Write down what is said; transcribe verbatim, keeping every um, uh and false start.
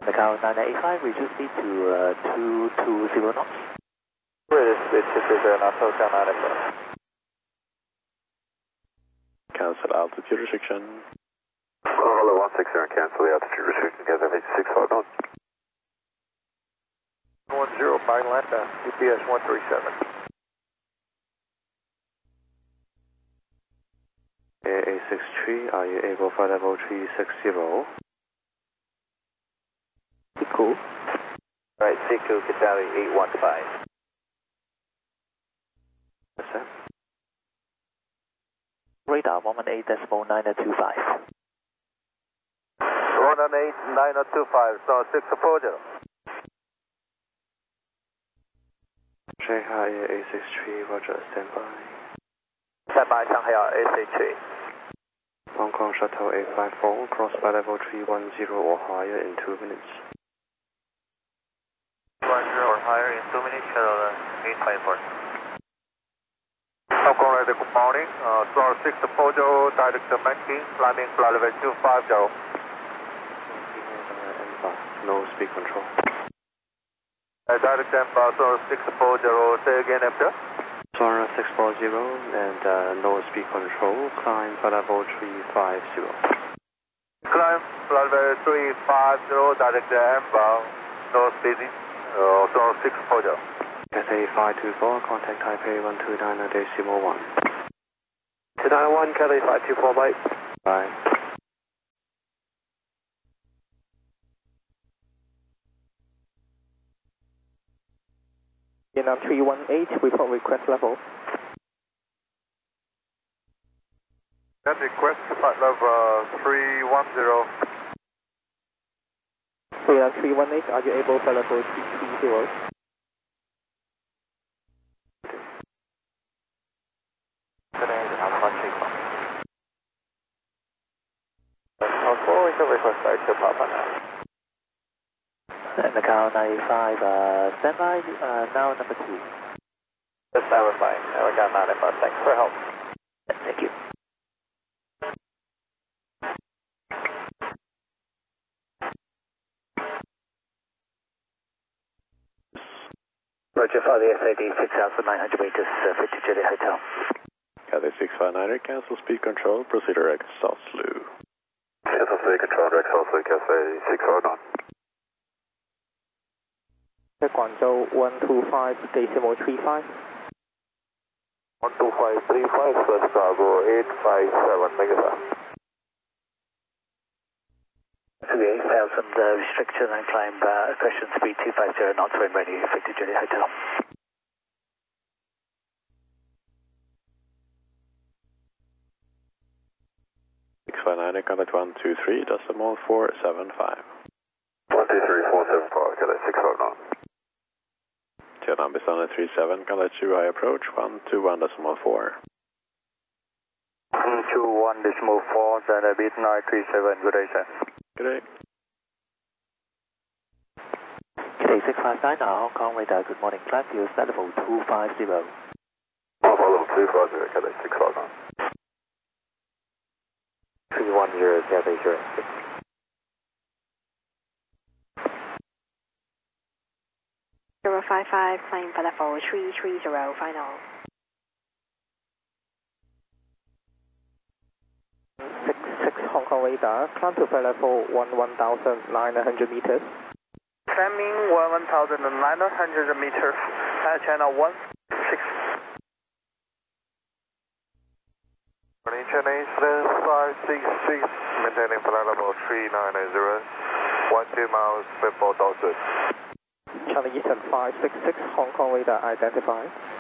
Macau nine eight five, we just need to uh, two two zero knots. British two two zero knots, Hotel nine eight five. Cancel altitude restriction. Hello, one six zero, cancel the altitude restriction, guys, F H six five knots. one zero by Atlanta, G P S one three seven. A A six three, are you able for level three six zero? Cool. Alright, Siku, Qatari eight one five. Yes, sir. Radar one one eight decimal nine two five. one one eight nine two five, so six four zero. Shanghai A six three, roger, standby. Standby, Shanghai A six three. Hong Kong Shuttle eight five four, cross by level three one zero or higher in two minutes. one zero or higher in two minutes, Shuttle eight five four. Hong Kong Radio, good morning. Uh, Star six four zero, direct to Manking, climbing flight level two five zero. No speed control. Uh, direct Emba, Star six four zero, say again after. Sora six four zero and uh, no speed control, climb for level three five zero. Climb flight level three five zero, direct Emba, no speeding, uh, Star six four zero. S A five two four, contact Taipei one two nine decimal one. two nine one, Kelly five two four, bye. Bye. Vietnam three one eight, report request level. That request flight level three one zero. Vietnam three one eight, are you able for level three three zero? Request back to Papa now. Macau nine eight five, uh, standby, uh, now number two. Just verifying, we got nine eight five, thanks for help. Thank you. Roger for the S A D six thousand nine hundred meters, uh, fifty Juliet Hotel. Cathay six five nine, cancel speed control, procedure X South Slew. Cancel speed control, Rex South Cathay six five nine. Guangzhou one two five decimal three five. one two five three five, first cargo eight five seven, megastar. eight thousand uh, restriction and climb uh, question speed two five zero knots, when ready, fifty Juliet Hotel. six five nine, contact one two three decimal four seven five. one two three four seven five, Cathay six five nine. Vietnam Bisson three seven, contact two I approach one two one decimal four. two one decimal four, then a bit nine three seven, good day, sir. Good day. Cathay six five nine, Hong Kong radar, good morning, climb to level two five zero. Alpha level two five zero, Cathay six five nine. three one zero, Cathay zero six. zero five five, climb for level three three zero, final. six six Hong Kong radar, climb to level one one thousand nine hundred meters. Climbing one thousand nine hundred meters, uh, channel one six. Chennai five six six, maintaining flight level three nine zero, one two miles before Dawson. Charlie Eastern five six six, Hong Kong radar identified.